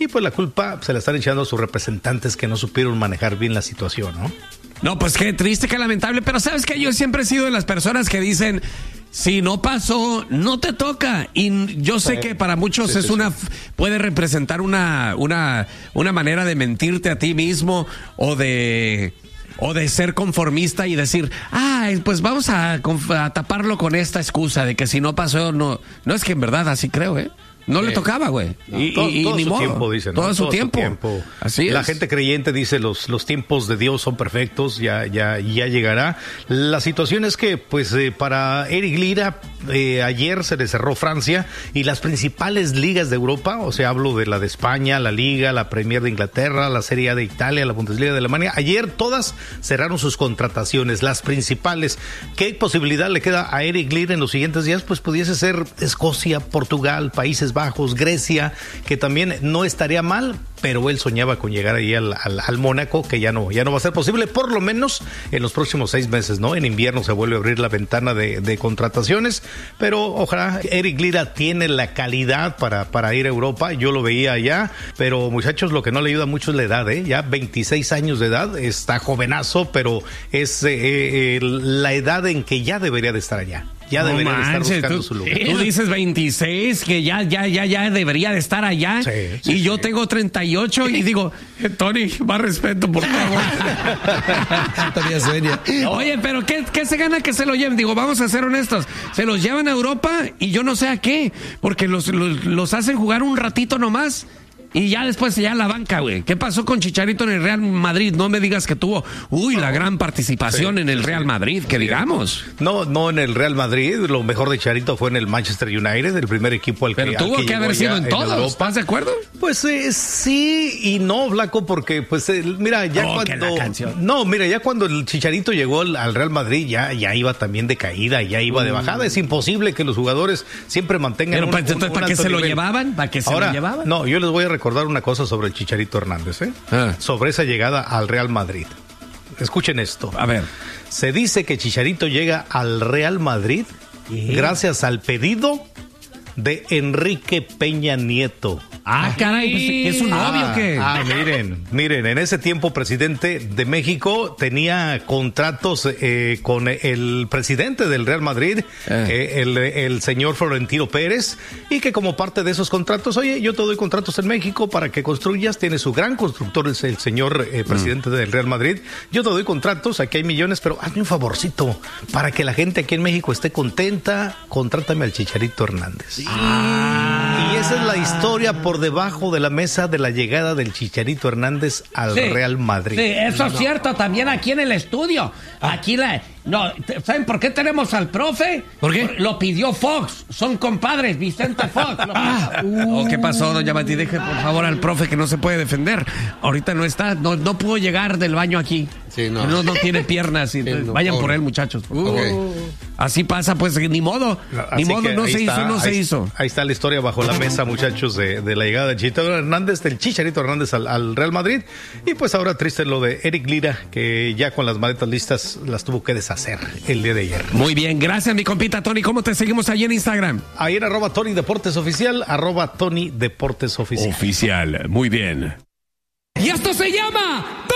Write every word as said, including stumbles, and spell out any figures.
y pues la culpa se la están echando a sus representantes que no supieron manejar bien la situación, ¿no? No, pues qué triste, qué lamentable, pero sabes que yo siempre he sido de las personas que dicen, si no pasó, no te toca. Y yo sé sí, que para muchos sí, es sí, una, sí. puede representar una, una, una manera de mentirte a ti mismo o de, o de ser conformista y decir, ah, pues vamos a, a taparlo con esta excusa de que si no pasó, no, no es que en verdad así creo, ¿eh? No eh, le tocaba, güey. No, y, todo, y, todo y ni su modo. tiempo, dicen. Todo, ¿no? su, todo tiempo. su tiempo. Así La es. gente creyente dice los, los tiempos de Dios son perfectos, ya, ya, ya llegará. La situación es que, pues, eh, para Eric Lira, eh, ayer se le cerró Francia y las principales ligas de Europa, o sea, hablo de la de España, la Liga, la Premier de Inglaterra, la Serie A de Italia, la Bundesliga de Alemania, ayer todas cerraron sus contrataciones, las principales. ¿Qué posibilidad le queda a Eric Lira en los siguientes días? Pues pudiese ser Escocia, Portugal, Países Bajos, Grecia, que también no estaría mal, pero él soñaba con llegar ahí al, al, al Mónaco, que ya no, ya no va a ser posible, por lo menos en los próximos seis meses, ¿no? En invierno se vuelve a abrir la ventana de, de contrataciones, pero ojalá. Eric Lira tiene la calidad para, para ir a Europa, yo lo veía allá, pero muchachos, lo que no le ayuda mucho es la edad, ¿eh? Ya veintiséis años de edad, está jovenazo, pero es eh, eh, la edad en que ya debería de estar allá. Ya debería no manches, de estar buscando tú, su lugar. Tú dices veintiséis, que ya, ya, ya, ya debería de estar allá. Sí, sí, y yo sí. tengo treinta y ocho y digo, eh, Tony, más respeto, por favor. Todavía sueña. Oye, pero ¿qué, ¿qué se gana que se lo lleven? Digo, vamos a ser honestos. Se los llevan a Europa y yo no sé a qué, porque los, los, los hacen jugar un ratito nomás. Y ya después ya la banca, güey. ¿Qué pasó con Chicharito en el Real Madrid? No me digas que tuvo, uy, la gran participación sí, en el Real Madrid, que sí. digamos. No, no en el Real Madrid. Lo mejor de Chicharito fue en el Manchester United, el primer equipo al que Pero tuvo al que, que haber sido en todos. ¿Estás de acuerdo? Pues eh, sí y no, Blanco, porque pues eh, mira, ya oh, cuando no, mira, ya cuando el Chicharito llegó al, al Real Madrid ya ya iba también de caída, ya iba uh. de bajada. Es imposible que los jugadores siempre mantengan. Pero un, para, un, un ¿para qué se nivel. lo llevaban? ¿Para qué se Ahora, lo llevaban? No, yo les voy a recordar una cosa sobre el Chicharito Hernández, ¿eh? Ah. Sobre esa llegada al Real Madrid. Escuchen esto. A ver. Se dice que Chicharito llega al Real Madrid ¿Sí? gracias al pedido de Enrique Peña Nieto. Ah, caray, pues, ¿que es un novio o qué? Ah, miren, miren, en ese tiempo presidente de México tenía contratos eh, con el presidente del Real Madrid, eh. Eh, el, el señor Florentino Pérez, y que como parte de esos contratos, oye, yo te doy contratos en México para que construyas, tiene su gran constructor, es el señor eh, presidente mm. del Real Madrid, yo te doy contratos, aquí hay millones, pero hazme un favorcito, para que la gente aquí en México esté contenta, contrátame al Chicharito Hernández. Ah. Y esa es la historia por debajo de la mesa de la llegada del Chicharito Hernández al sí, Real Madrid. Sí, eso no. es cierto también aquí en el estudio. Aquí la... No, ¿saben por qué tenemos al profe? ¿Por qué? Lo pidió Fox. Son compadres, Vicente Fox. Lo... Ah, uh. oh, ¿qué pasó, doña Mati? Deje por favor al profe que no se puede defender. Ahorita no está, no, no pudo llegar del baño aquí. Sí, no. No, no tiene piernas. Y, sí, no, vayan por él, muchachos. Por okay. Así pasa, pues ni modo. Ni Así modo, no se está, hizo, no se hizo. Ahí está la historia bajo la mesa, muchachos, de, de la llegada del Chicharito Hernández, del Chicharito Hernández al, al Real Madrid. Y pues ahora triste lo de Eric Lira, que ya con las maletas listas las tuvo que deshacer el día de ayer. Muy bien, gracias mi compita Tony. ¿Cómo te seguimos ahí en Instagram? Ahí en arroba Tony Deportes Oficial, arroba Tony Deportes Oficial. Oficial, muy bien. Y esto se llama...